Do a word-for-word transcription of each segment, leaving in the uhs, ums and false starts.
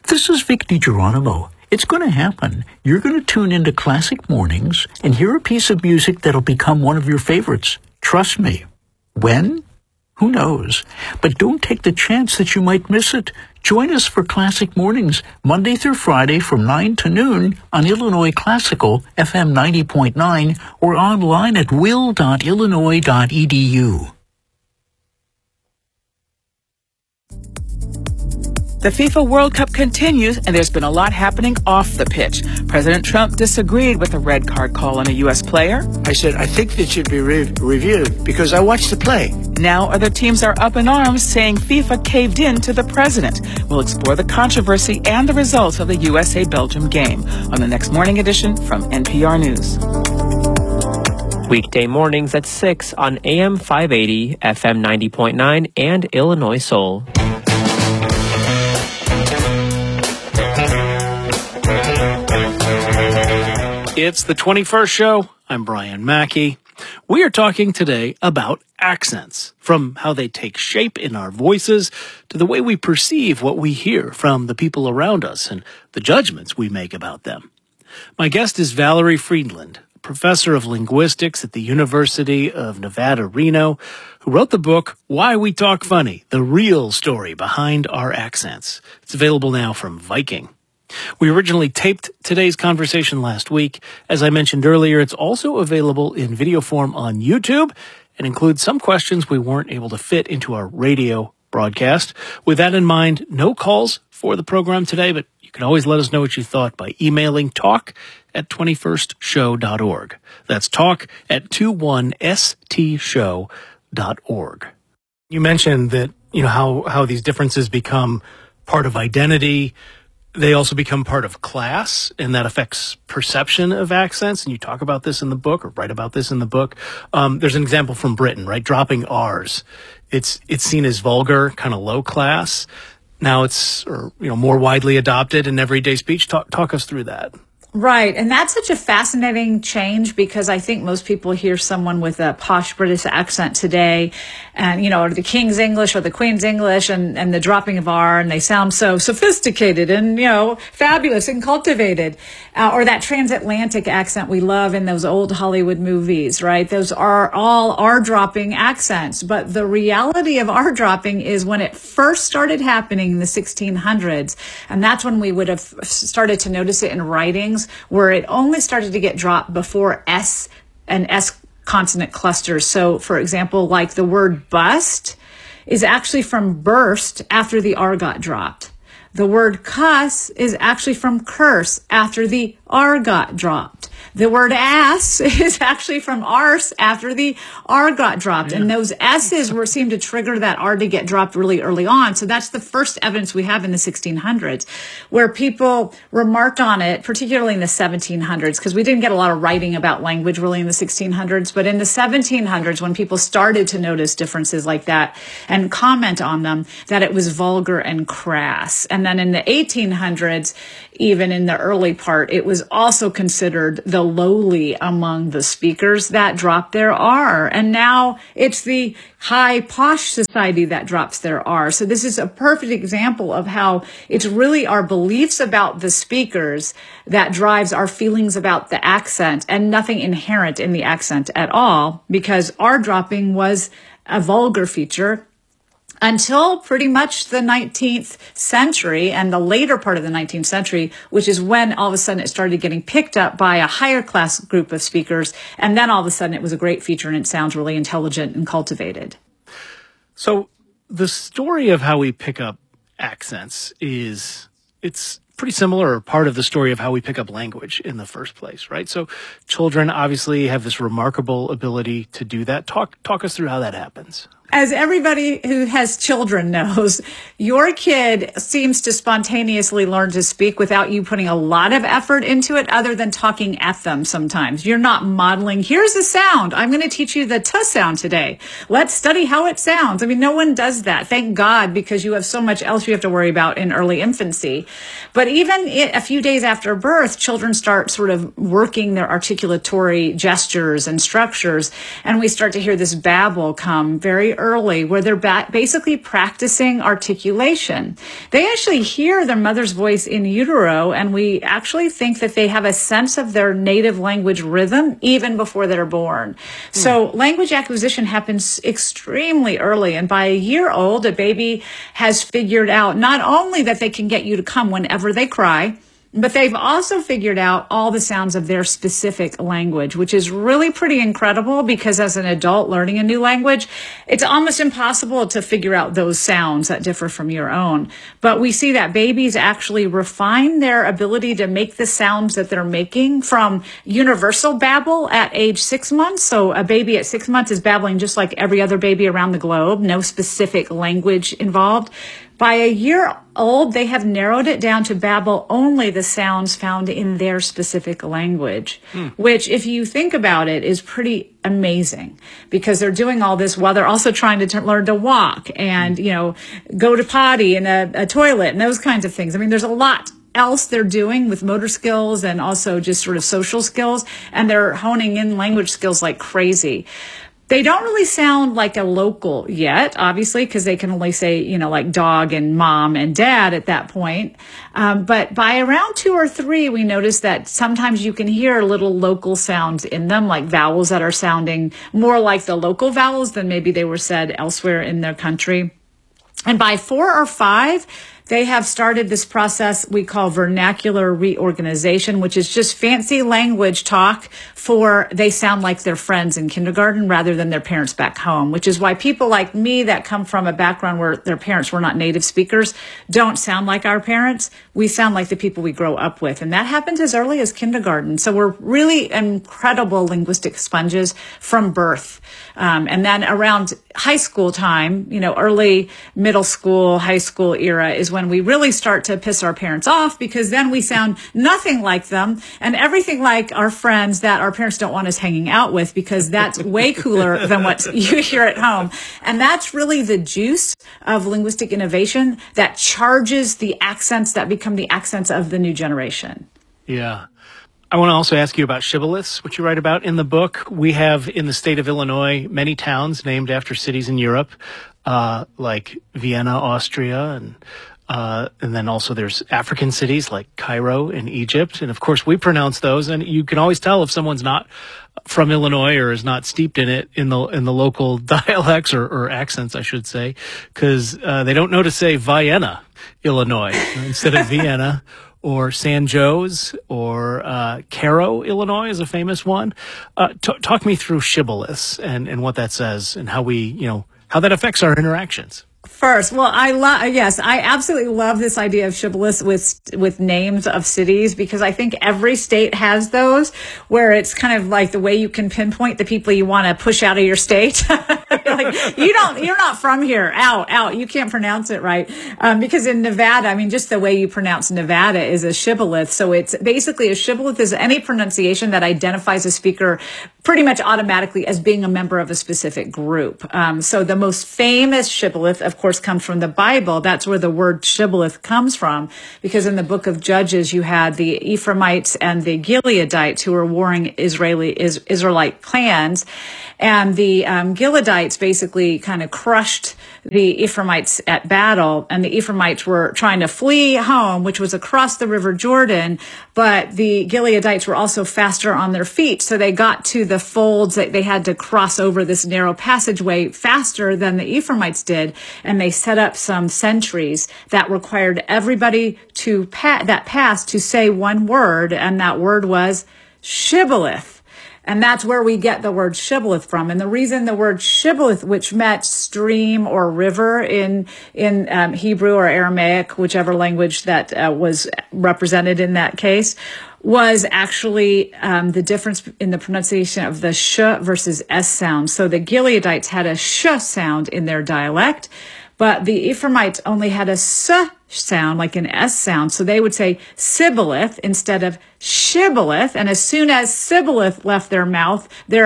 This is Vic DiGeronimo. It's going to happen. You're going to tune into Classic Mornings and hear a piece of music that'll become one of your favorites. Trust me. When? Who knows? But don't take the chance that you might miss it. Join us for Classic Mornings, Monday through Friday from nine to noon on Illinois Classical, F M ninety point nine, or online at will dot illinois dot e d u. The FIFA World Cup continues, and there's been a lot happening off the pitch. President Trump disagreed with a red card call on a U S player. I said, I think it should be re- reviewed because I watched the play. Now other teams are up in arms, saying FIFA caved in to the president. We'll explore the controversy and the results of the U S A-Belgium game on the next morning edition from N P R News. Weekday mornings at six on A M five eighty, F M ninety point nine, and Illinois Soul. It's the twenty-first show. I'm Brian Mackey. We are talking today about accents, from how they take shape in our voices to the way we perceive what we hear from the people around us and the judgments we make about them. My guest is Valerie Friedland, professor of linguistics at the University of Nevada, Reno, who wrote the book, Why We Talk Funny, the real story behind our accents. It's available now from Viking. We originally taped today's conversation last week. As I mentioned earlier, it's also available in video form on YouTube and includes some questions we weren't able to fit into our radio broadcast. With that in mind, no calls for the program today, but you can always let us know what you thought by emailing talk at twenty-first show dot org. That's talk at twenty-one s t show dot org. You mentioned that, you know, how, how these differences become part of identity. They also become part of class, and that affects perception of accents. And you talk about this in the book, or write about this in the book. Um, there's an example from Britain, right? Dropping R's. It's it's seen as vulgar, kind of low class. Now it's, or, you know, more widely adopted in everyday speech. Talk talk us through that. Right. And that's such a fascinating change, because I think most people hear someone with a posh British accent today and, you know, or the King's English or the Queen's English and, and the dropping of R, and they sound so sophisticated and, you know, fabulous and cultivated. Uh, or that transatlantic accent we love in those old Hollywood movies, right? Those are all R-dropping accents. But the reality of R-dropping is when it first started happening in the sixteen hundreds, and that's when we would have started to notice it in writings, where it only started to get dropped before S and S consonant clusters. So, for example, like the word bust is actually from burst after the R got dropped. The word cuss is actually from curse after the R got dropped. The word ass is actually from arse after the R got dropped. Yeah. And those S's were seem to trigger that R to get dropped really early on. So that's the first evidence we have in the sixteen hundreds, where people remarked on it, particularly in the seventeen hundreds, because we didn't get a lot of writing about language really in the sixteen hundreds. But in the seventeen hundreds, when people started to notice differences like that and comment on them, that it was vulgar and crass. And then in the eighteen hundreds, even in the early part, it was also considered the lowly among the speakers that dropped their R. And now it's the high posh society that drops their R. So this is a perfect example of how it's really our beliefs about the speakers that drives our feelings about the accent, and nothing inherent in the accent at all, because R dropping was a vulgar feature until pretty much the nineteenth century and the later part of the nineteenth century, which is when all of a sudden it started getting picked up by a higher class group of speakers. And then all of a sudden it was a great feature and it sounds really intelligent and cultivated. So the story of how we pick up accents is, it's pretty similar, or part of the story of how we pick up language in the first place, right? So children obviously have this remarkable ability to do that. Talk, talk us through how that happens. As everybody who has children knows, your kid seems to spontaneously learn to speak without you putting a lot of effort into it, other than talking at them sometimes. You're not modeling, here's a sound. I'm going to teach you the T sound today. Let's study how it sounds. I mean, no one does that. Thank God, because you have so much else you have to worry about in early infancy. But even a few days after birth, children start sort of working their articulatory gestures and structures, and we start to hear this babble come very early where they're ba- basically practicing articulation. They actually hear their mother's voice in utero, and we actually think that they have a sense of their native language rhythm even before they're born. Mm. So language acquisition happens extremely early, and by a year old, a baby has figured out not only that they can get you to come whenever they cry, but they've also figured out all the sounds of their specific language, which is really pretty incredible because as an adult learning a new language, it's almost impossible to figure out those sounds that differ from your own. But we see that babies actually refine their ability to make the sounds that they're making from universal babble at age six months. So a baby at six months is babbling just like every other baby around the globe, no specific language involved. By a year old, they have narrowed it down to babble only the sounds found in their specific language, hmm. which, if you think about it, is pretty amazing because they're doing all this while they're also trying to t- learn to walk and, you know, go to potty in a, a toilet and those kinds of things. I mean, there's a lot else they're doing with motor skills and also just sort of social skills, and they're honing in language skills like crazy. They don't really sound like a local yet, obviously, because they can only say, you know, like dog and mom and dad at that point. Um, but by around two or three, we notice that sometimes you can hear little local sounds in them, like vowels that are sounding more like the local vowels than maybe they were said elsewhere in their country. And by four or five, they have started this process we call vernacular reorganization, which is just fancy language talk for they sound like their friends in kindergarten rather than their parents back home, which is why people like me that come from a background where their parents were not native speakers don't sound like our parents. We sound like the people we grow up with. And that happens as early as kindergarten. So we're really incredible linguistic sponges from birth. Um, and then around high school time, you know, early middle school, high school era is when we really start to piss our parents off because then we sound nothing like them and everything like our friends that our parents don't want us hanging out with because that's way cooler than what you hear at home. And that's really the juice of linguistic innovation that charges the accents that become the accents of the new generation. Yeah. I want to also ask you about shibboleths, which you write about in the book. We have in the state of Illinois many towns named after cities in Europe, uh, like Vienna, Austria, and uh, and then also there's African cities like Cairo in Egypt. And of course, we pronounce those, and you can always tell if someone's not from Illinois or is not steeped in it in the in the local dialects or, or accents, I should say, because uh, they don't know to say Vienna, Illinois, instead of Vienna. Or San Jose, or uh, Cairo, Illinois is a famous one. Uh, t- talk me through shibboleths and, and what that says and how we, you know, how that affects our interactions. First, well, I love, yes, I absolutely love this idea of shibboleths with, with names of cities because I think every state has those where it's kind of like the way you can pinpoint the people you want to push out of your state. Like, you don't, you're not from here. Out, out. You can't pronounce it right. Um, because in Nevada, I mean, just the way you pronounce Nevada is a shibboleth. So it's basically a shibboleth is any pronunciation that identifies a speaker pretty much automatically as being a member of a specific group. Um, so the most famous shibboleth, of course, comes from the Bible. That's where the word shibboleth comes from, because in the book of Judges, you had the Ephraimites and the Gileadites who were warring Israeli is, Israelite clans. And the um, Gileadites basically kind of crushed the Ephraimites at battle, and the Ephraimites were trying to flee home, which was across the River Jordan, but the Gileadites were also faster on their feet, so they got to the folds that they had to cross over this narrow passageway faster than the Ephraimites did, and they set up some sentries that required everybody to pa- that passed to say one word, and that word was shibboleth. And that's where we get the word shibboleth from. And the reason the word shibboleth, which meant stream or river in in um, Hebrew or Aramaic, whichever language that uh, was represented in that case, was actually um, the difference in the pronunciation of the sh versus s sound. So the Gileadites had a sh sound in their dialect, but the Ephraimites only had a s sound, like an S sound. So they would say sibboleth instead of shibboleth. And as soon as sibboleth left their mouth, their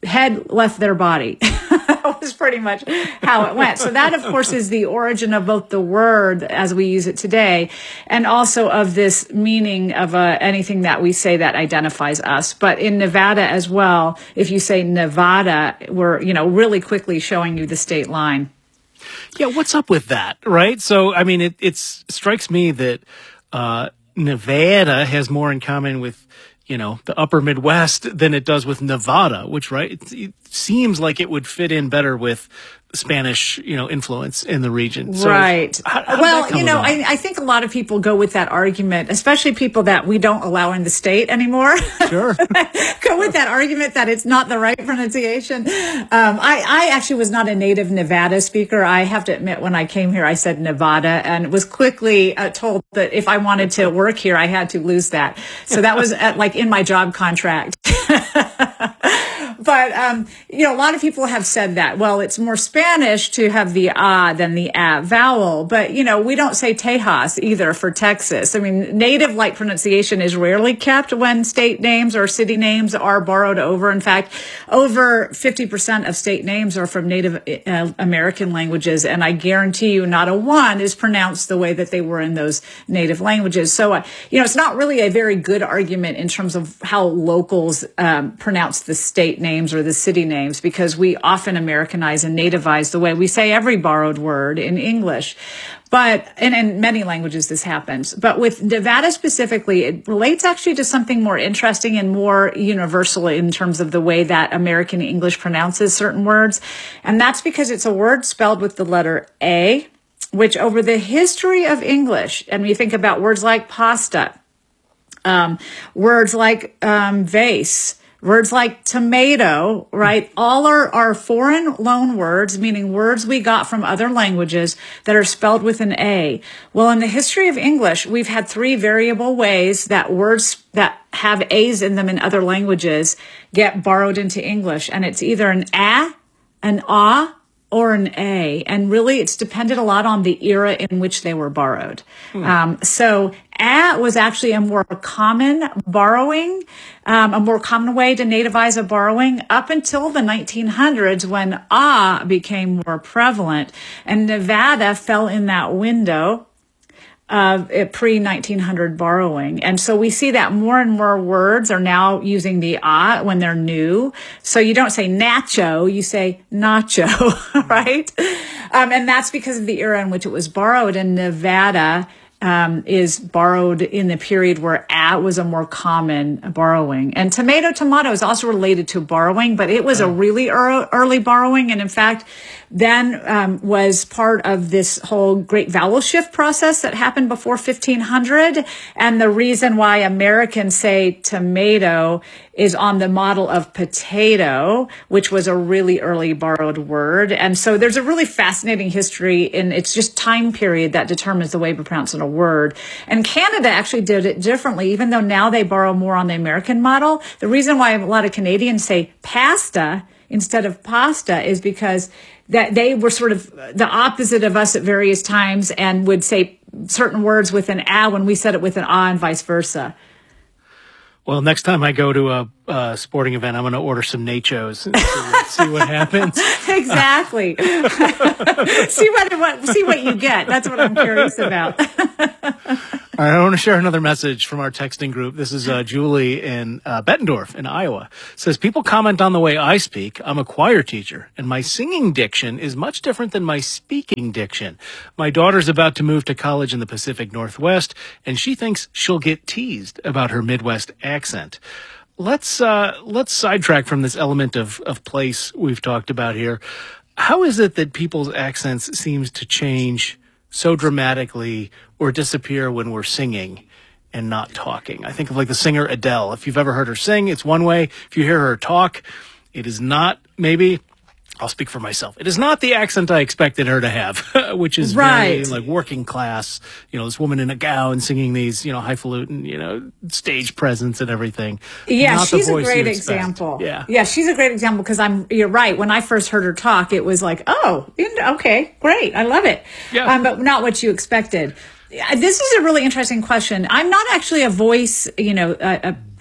head left their body. That was pretty much how it went. So that, of course, is the origin of both the word as we use it today and also of this meaning of uh, anything that we say that identifies us. But in Nevada as well, if you say Nevada, we're, you know, really quickly showing you the state line. Yeah, what's up with that, right? So, I mean, it it's, strikes me that uh, Nevada has more in common with, you know, the upper Midwest than it does with Nevada, which, right, it, it seems like it would fit in better with Spanish, you know, influence in the region. So right. How, how well, you know, I, I think a lot of people go with that argument, especially people that we don't allow in the state anymore. Sure. Go with that argument that it's not the right pronunciation. Um, I, I actually was not a native Nevada speaker. I have to admit, when I came here, I said Nevada and was quickly uh, told that if I wanted to work here, I had to lose that. So that was at, like in my job contract. But, um, you know, a lot of people have said that, well, it's more Spanish to have the ah than the ah vowel. But, you know, we don't say Tejas either for Texas. I mean, native-like pronunciation is rarely kept when state names or city names are borrowed over. In fact, over fifty percent of state names are from Native uh, American languages. And I guarantee you not a one is pronounced the way that they were in those native languages. So, uh, you know, it's not really a very good argument in terms of how locals um, pronounce the state name names or the city names, because we often Americanize and nativize the way we say every borrowed word in English. But, and in many languages this happens. But with Nevada specifically, it relates actually to something more interesting and more universal in terms of the way that American English pronounces certain words. And that's because it's a word spelled with the letter A, which over the history of English, and we think about words like pasta, um, words like um, vase, words like tomato, right? All are, are foreign loan words, meaning words we got from other languages that are spelled with an A. Well, in the history of English, we've had three variable ways that words that have A's in them in other languages get borrowed into English. And it's either an A, an ah, or an A. And really, it's depended a lot on the era in which they were borrowed. Hmm. Um, so A was actually a more common borrowing, um, a more common way to nativize a borrowing up until the nineteen hundreds when Ah became more prevalent. And Nevada fell in that window of pre nineteen hundred borrowing. And so we see that more and more words are now using the ah when they're new. So you don't say nacho, you say nacho, right? Um, and that's because of the era in which it was borrowed. And Nevada um, is borrowed in the period where ah was a more common borrowing. And tomato, tomato is also related to borrowing, but it was a really early, early borrowing. And in fact, then um, was part of this whole great vowel shift process that happened before fifteen hundred. And the reason why Americans say tomato is on the model of potato, which was a really early borrowed word. And so there's a really fascinating history, and it's just time period that determines the way we pronounce a word. And Canada actually did it differently, even though now they borrow more on the American model. The reason why a lot of Canadians say pasta instead of pasta is because that they were sort of the opposite of us at various times and would say certain words with an ah when we said it with an ah and vice versa. Well, next time I go to a, a sporting event, I'm going to order some nachos and see, see what happens. Exactly. see what, what see what you get. That's what I'm curious about. All right, I want to share another message from our texting group. This is uh, Julie in uh, Bettendorf in Iowa. It says, people comment on the way I speak. I'm a choir teacher, and my singing diction is much different than my speaking diction. My daughter's about to move to college in the Pacific Northwest, and she thinks she'll get teased about her Midwest accent. Let's uh, let's sidetrack from this element of, of place we've talked about here. How is it that people's accents seems to change so dramatically or disappear when we're singing and not talking? I think of like the singer Adele. If you've ever heard her sing, it's one way. If you hear her talk, it is not, maybe, I'll speak for myself, it is not the accent I expected her to have, which is right. very like working class, you know, this woman in a gown singing these, you know, highfalutin, you know, stage presence and everything. Yeah, not she's the a voice great you expect. example. Yeah. Yeah, she's a great example because I'm, you're right. When I first heard her talk, it was like, oh, okay, great. I love it. Yeah. Um, but not what you expected. This is a really interesting question. I'm not actually a voice, you know, a, a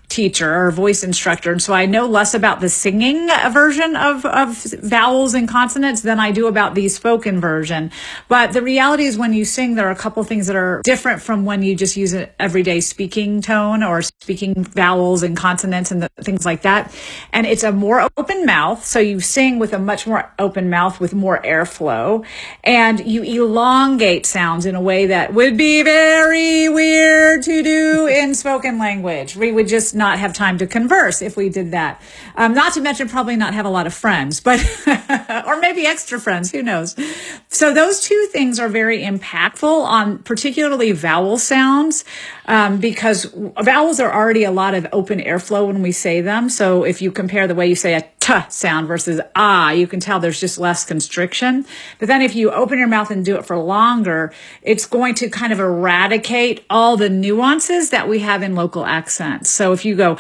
teacher or voice instructor. And so I know less about the singing version of, of vowels and consonants than I do about the spoken version. But the reality is when you sing, there are a couple things that are different from when you just use an everyday speaking tone or speaking vowels and consonants and the, things like that. And it's a more open mouth. So you sing with a much more open mouth with more airflow, and you elongate sounds in a way that would be very weird to do in spoken language. We would just not have time to converse if we did that. Um, not to mention probably not have a lot of friends, but or maybe extra friends, who knows. So those two things are very impactful on particularly vowel sounds, um, because vowels are already a lot of open airflow when we say them. So if you compare the way you say a t sound versus ah, you can tell there's just less constriction. But then if you open your mouth and do it for longer, it's going to kind of eradicate all the nuances that we have in local accents. So if you go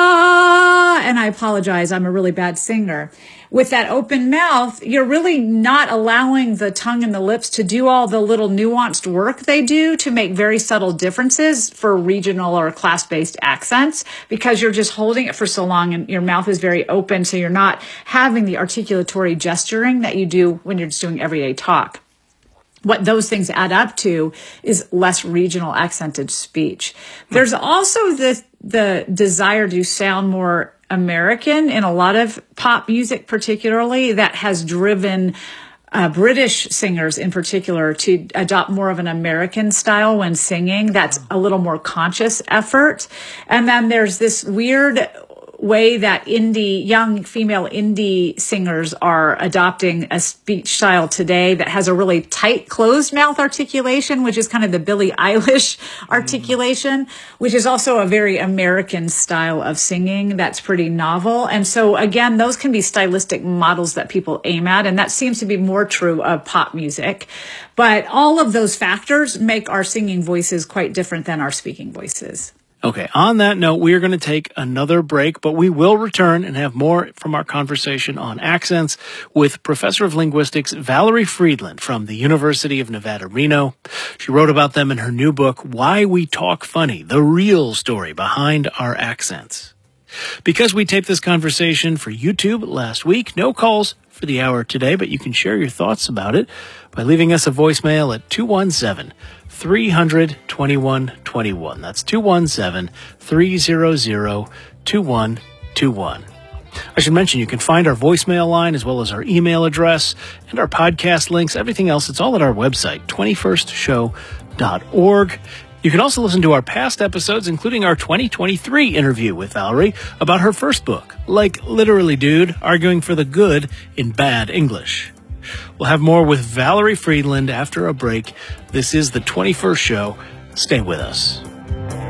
ah, and I apologize, I'm a really bad singer. With that open mouth, you're really not allowing the tongue and the lips to do all the little nuanced work they do to make very subtle differences for regional or class-based accents, because you're just holding it for so long and your mouth is very open, so you're not having the articulatory gesturing that you do when you're just doing everyday talk. What those things add up to is less regional accented speech. There's also the the desire to sound more American in a lot of pop music, particularly, that has driven uh, British singers in particular to adopt more of an American style when singing. That's a little more conscious effort. And then there's this weird way that indie, young female indie singers are adopting a speech style today that has a really tight closed mouth articulation, which is kind of the Billie Eilish articulation, which is also a very American style of singing that's pretty novel. And so again, those can be stylistic models that people aim at, and that seems to be more true of pop music. But all of those factors make our singing voices quite different than our speaking voices. Okay, on that note, we are going to take another break, but we will return and have more from our conversation on accents with Professor of Linguistics Valerie Friedland from the University of Nevada, Reno. She wrote about them in her new book, Why We Talk Funny, the real story behind our accents. Because we taped this conversation for YouTube last week, no calls for the hour today, but you can share your thoughts about it by leaving us a voicemail at two one seven, three hundred, twenty-one twenty-one. That's two one seven, three hundred, twenty-one twenty-one. I should mention you can find our voicemail line as well as our email address and our podcast links, everything else. It's all at our website, twenty-first show dot org. You can also listen to our past episodes, including our twenty twenty-three interview with Valerie about her first book, Like Literally Dude, Arguing for the Good in Bad English. We'll have more with Valerie Friedland after a break. This is the twenty-first Show. Stay with us.